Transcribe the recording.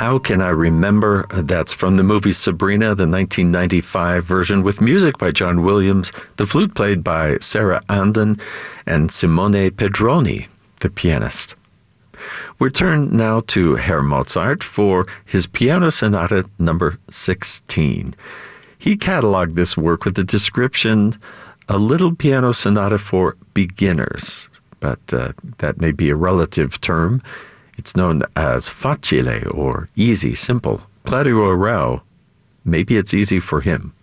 How Can I Remember? That's from the movie Sabrina, the 1995 version, with music by John Williams, the flute played by Sarah Andon, and Simone Pedroni, the pianist. We turn now to Herr Mozart for his Piano Sonata number 16. He cataloged this work with the description, a little piano sonata for beginners, but that may be a relative term. It's known as facile, or easy, simple. Claudio Arrau, maybe it's easy for him.